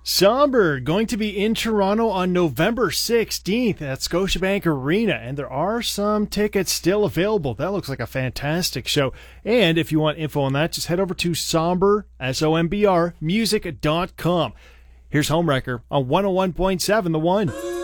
Somber going to be in Toronto on November 16th at Scotiabank Arena, and there are some tickets still available. That looks like a fantastic show. And if you want info on that, just head over to Somber, SOMBR, music.com. Here's Homewrecker on 101.7 The One.